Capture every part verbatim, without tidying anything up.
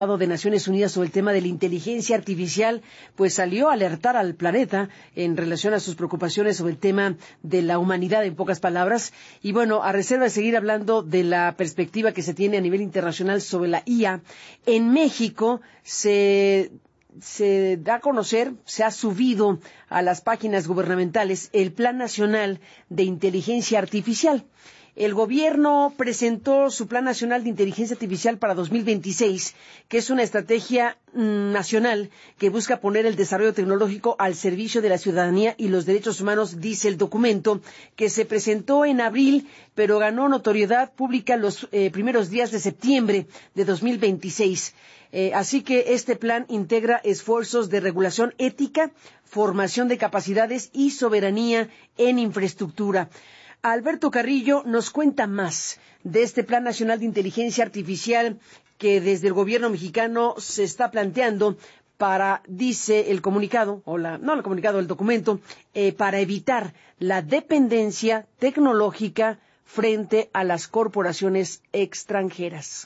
de Naciones Unidas sobre el tema de la inteligencia artificial, pues salió a alertar al planeta en relación a sus preocupaciones sobre el tema de la humanidad, en pocas palabras. Y bueno, a reserva de seguir hablando de la perspectiva que se tiene a nivel internacional sobre la I A, en México se... se da a conocer, se ha subido a las páginas gubernamentales el Plan Nacional de Inteligencia Artificial. El gobierno presentó su Plan Nacional de Inteligencia Artificial para dos mil veintiséis, que es una estrategia mm, nacional que busca poner el desarrollo tecnológico al servicio de la ciudadanía y los derechos humanos, dice el documento, que se presentó en abril, pero ganó notoriedad pública los eh, primeros días de septiembre de dos mil veintiséis. Eh, así que este plan integra esfuerzos de regulación ética, formación de capacidades y soberanía en infraestructura. Alberto Carrillo nos cuenta más de este Plan Nacional de Inteligencia Artificial que desde el gobierno mexicano se está planteando para, dice el comunicado, o la, no el comunicado, el documento, eh, para evitar la dependencia tecnológica frente a las corporaciones extranjeras.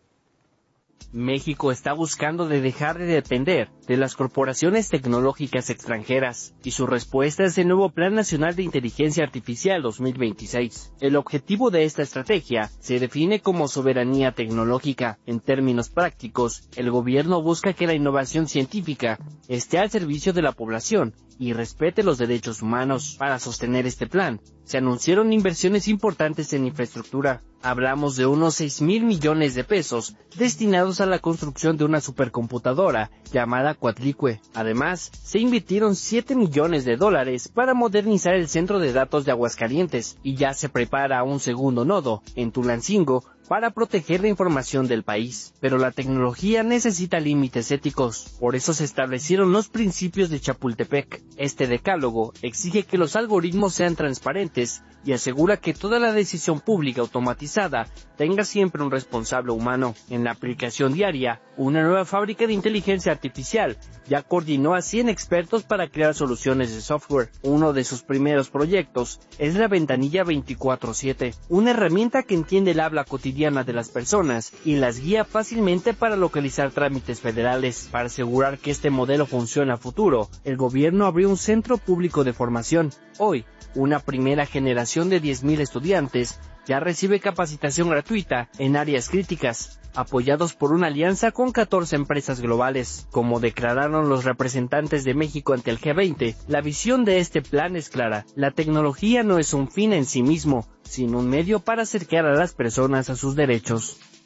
México está buscando de dejar de depender de las corporaciones tecnológicas extranjeras, y su respuesta es el nuevo Plan Nacional de Inteligencia Artificial dos mil veintiséis. El objetivo de esta estrategia se define como soberanía tecnológica. En términos prácticos, el gobierno busca que la innovación científica esté al servicio de la población y respete los derechos humanos. Para sostener este plan, se anunciaron inversiones importantes en infraestructura. Hablamos de unos seis mil millones de pesos destinados a la construcción de una supercomputadora llamada Coatlicue. Además, se invirtieron siete millones de dólares para modernizar el centro de datos de Aguascalientes, y ya se prepara un segundo nodo en Tulancingo para proteger la información del país. Pero la tecnología necesita límites éticos, por eso se establecieron los principios de Chapultepec. Este decálogo exige que los algoritmos sean transparentes y asegura que toda la decisión pública automatizada tenga siempre un responsable humano. En la aplicación diaria, una nueva fábrica de inteligencia artificial ya coordinó a cien expertos para crear soluciones de software. Uno de sus primeros proyectos es la ventanilla veinticuatro siete, una herramienta que entiende el habla cotidiana de las personas y las guía fácilmente para localizar trámites federales. Para asegurar que este modelo funcione a futuro, el gobierno abrió un centro público de formación. Hoy, una primera generación de diez mil estudiantes ya recibe capacitación gratuita en áreas críticas, apoyados por una alianza con catorce empresas globales. Como declararon los representantes de México ante el G veinte, la visión de este plan es clara: la tecnología no es un fin en sí mismo, sino un medio para acercar a las personas a sus derechos.